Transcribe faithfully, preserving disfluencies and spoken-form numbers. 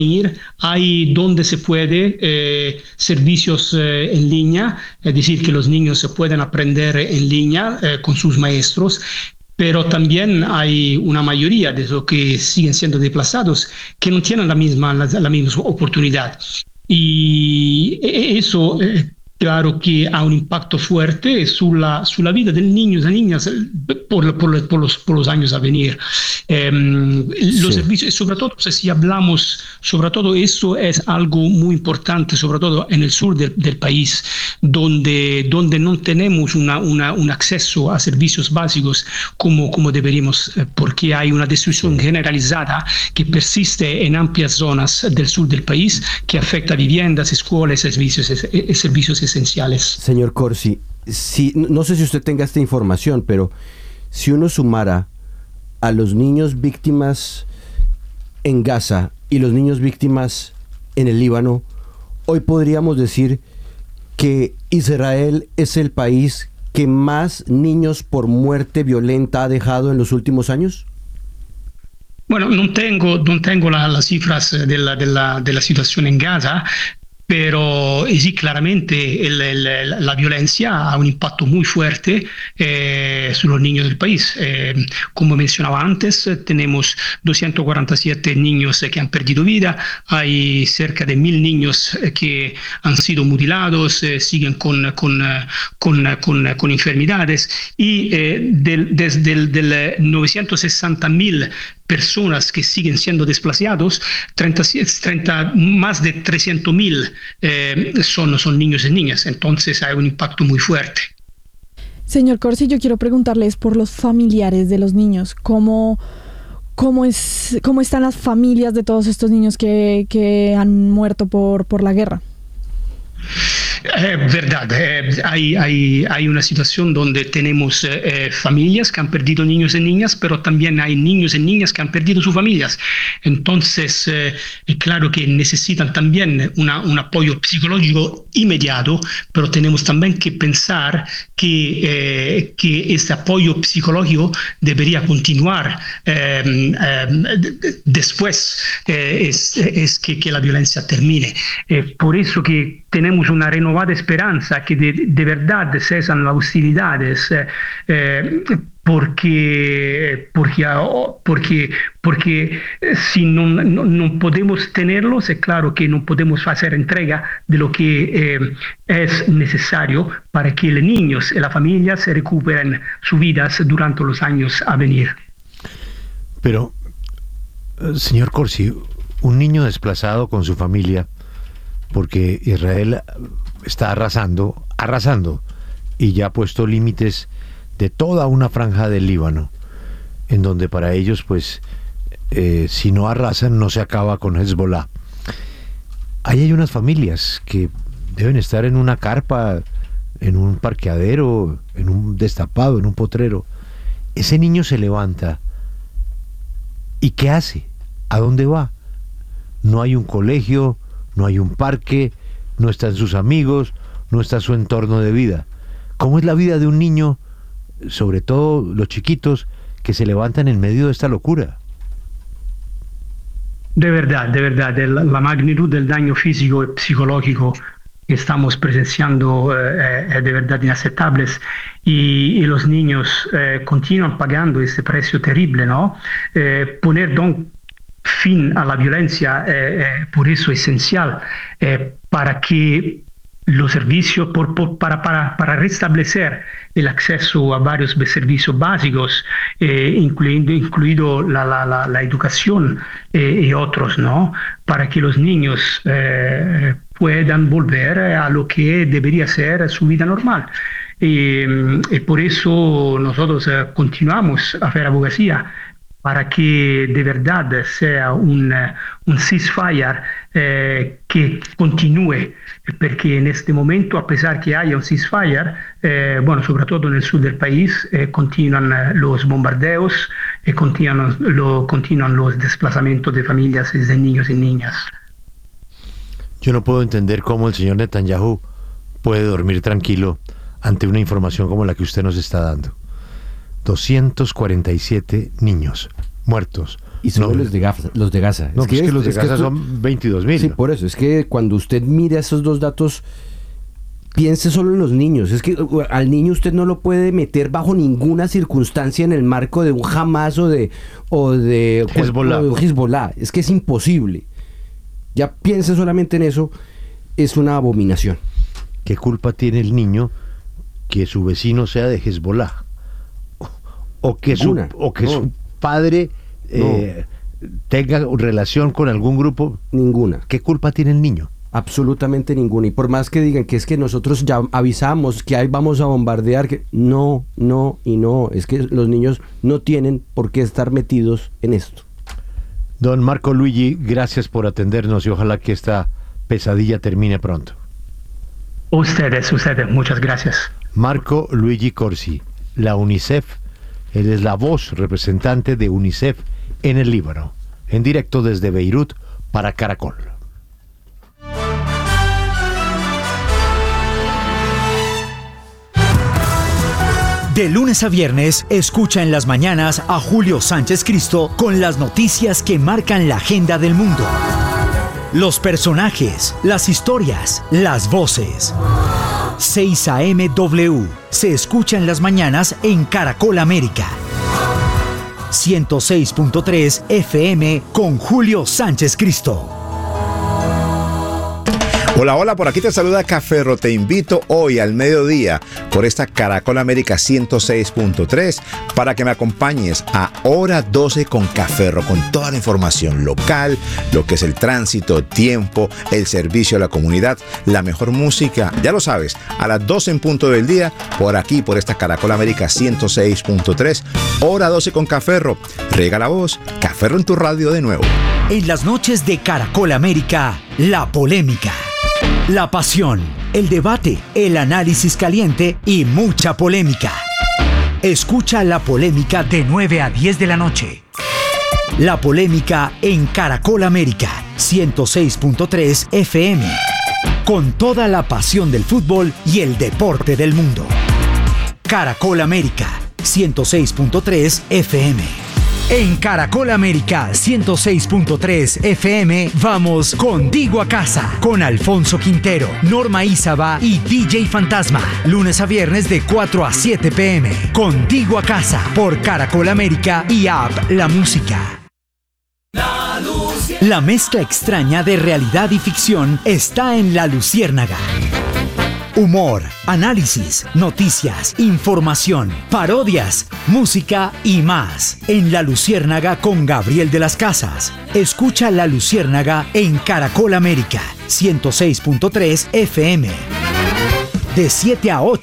ir, hay donde se puede eh, servicios eh, en línea, es decir, que los niños se pueden aprender en línea eh, con sus maestros, pero también hay una mayoría de los que siguen siendo desplazados que no tienen la misma, la, la misma oportunidad. Y eso, eh, claro que ha un impacto fuerte sulla, sulla vida del niño y de niñas por, por, por, los, por los años a venir. Eh, Sí. los servicios, sobre todo si hablamos, sobre todo eso es algo muy importante, sobre todo en el sur del, del país, donde, donde no tenemos una, una, un acceso a servicios básicos como, como deberíamos, porque hay una destrucción Sí. generalizada que persiste en amplias zonas del sur del país, que afecta viviendas, escuelas y servicios, y servicios esenciales. Señor Corsi, si, no sé si usted tenga esta información, pero si uno sumara a los niños víctimas en Gaza y los niños víctimas en el Líbano, hoy podríamos decir que Israel es el país que más niños por muerte violenta ha dejado en los últimos años. Bueno, non tengo, non tengo las cifras de la, de, la, de la situación en Gaza, pero sí, claramente el, el, la violencia ha un impacto muy fuerte eh, sobre los niños del país. Eh, como mencionaba antes, tenemos doscientos cuarenta y siete niños que han perdido vida, hay cerca de mil niños que han sido mutilados, eh, siguen con, con, con, con, con enfermedades y eh, del, desde el del novecientos sesenta mil personas que siguen siendo desplazados, treinta, treinta, más de trescientos mil eh, son, son niños y niñas, entonces hay un impacto muy fuerte. Señor Corsi, yo quiero preguntarles por los familiares de los niños, ¿cómo, cómo, es, cómo están las familias de todos estos niños que, que han muerto por, por la guerra? Eh, verdad, eh, hay, hay, hay una situación donde tenemos eh, familias que han perdido niños y niñas, pero también hay niños y niñas que han perdido sus familias. Entonces, eh, es claro que necesitan también una, un apoyo psicológico inmediato, pero tenemos también que pensar que, eh, que este apoyo psicológico debería continuar eh, eh, después eh, es, es que, que la violencia termine. Eh, por eso que tenemos una renovada esperanza que de, de verdad cesan las hostilidades, eh, porque, porque, porque, porque si no, no, no podemos tenerlos, es claro que no podemos hacer entrega de lo que eh, es necesario para que los niños y las familias se recuperen sus vidas durante los años a venir. Pero, señor Corsi, un niño desplazado con su familia, porque Israel está arrasando, arrasando, y ya ha puesto límites de toda una franja del Líbano, en donde para ellos, pues, eh, si no arrasan, no se acaba con Hezbollah. Ahí hay unas familias que deben estar en una carpa, en un parqueadero, en un destapado, en un potrero. Ese niño se levanta, ¿y qué hace? ¿A dónde va? No hay un colegio, no hay un parque, no están sus amigos, no está su entorno de vida. ¿Cómo es la vida de un niño, sobre todo los chiquitos, que se levantan en medio de esta locura? De verdad, de verdad, la magnitud del daño físico y psicológico que estamos presenciando eh, es de verdad inaceptable, y, y los niños eh, continúan pagando este precio terrible, ¿no? Eh, poner don fin a la violencia, eh, eh, por eso es esencial, eh, para que los servicios, por, por, para, para, para restablecer el acceso a varios servicios básicos, eh, incluyendo, incluido la, la, la, la educación eh, y otros, ¿no? Para que los niños eh, puedan volver a lo que debería ser su vida normal. Y, y por eso nosotros eh, continuamos a hacer abogacía para que de verdad sea un, un ceasefire eh, que continúe, porque en este momento, a pesar que haya un ceasefire, eh, bueno, sobre todo en el sur del país, eh, continúan los bombardeos y continúan, lo, continúan los desplazamientos de familias y de niños y niñas. Yo no puedo entender cómo el señor Netanyahu puede dormir tranquilo ante una información como la que usted nos está dando. doscientos cuarenta y siete niños muertos Y solo No, los de Gaza. Los de Gaza. No, es que, es que los de es Gaza que, son veintidós mil. Sí, por eso. Es que cuando usted mira esos dos datos, piense solo en los niños. Es que uh, al niño usted no lo puede meter bajo ninguna circunstancia en el marco de un Hamas o de o de Hezbollah. o de un Hezbollah. Es que es imposible. Ya piense solamente en eso. Es una abominación. ¿Qué culpa tiene el niño que su vecino sea de Hezbollah? O, o que, su, Ninguna. o que No. su padre eh, tenga relación con algún grupo. Ninguna. ¿Qué culpa tiene el niño? Absolutamente ninguna. Y por más que digan que es que nosotros ya avisamos que ahí vamos a bombardear, que no, no y no. Es que los niños no tienen por qué estar metidos en esto. Don Marco Luigi, gracias por atendernos y ojalá que esta pesadilla termine pronto. Ustedes, ustedes, muchas gracias. Marco Luigi Corsi, la UNICEF, él es la voz representante de UNICEF en el Líbano, en directo desde Beirut para Caracol. De lunes a viernes, escucha en las mañanas a Julio Sánchez Cristo con las noticias que marcan la agenda del mundo. Los personajes, las historias, las voces. seis a eme W se escucha en las mañanas en Caracol América. ciento seis punto tres F M con Julio Sánchez Cristo. Hola, hola, por aquí te saluda Caferro. Te invito hoy al mediodía por esta Caracol América ciento seis punto tres para que me acompañes a Hora doce con Caferro, con toda la información local, lo que es el tránsito, tiempo, el servicio a la comunidad, la mejor música, ya lo sabes, a las doce en punto del día, por aquí, por esta Caracol América ciento seis punto tres, Hora doce con Caferro. Riega la voz, Caferro en tu radio de nuevo. En las noches de Caracol América, la polémica, la pasión, el debate, el análisis caliente y mucha polémica. Escucha La Polémica de nueve a diez de la noche. La Polémica en Caracol América, ciento seis punto tres F M. Con toda la pasión del fútbol y el deporte del mundo. Caracol América, ciento seis punto tres F M. En Caracol América ciento seis punto tres F M vamos contigo a casa con Alfonso Quintero, Norma Ízaba y D J Fantasma. Lunes a viernes de cuatro a siete p m Contigo a casa por Caracol América y App La Música. La mezcla extraña de realidad y ficción está en La Luciérnaga. Humor, análisis, noticias, información, parodias, música y más. En La Luciérnaga con Gabriel de las Casas. Escucha La Luciérnaga en Caracol América, ciento seis punto tres F M. De siete a ocho.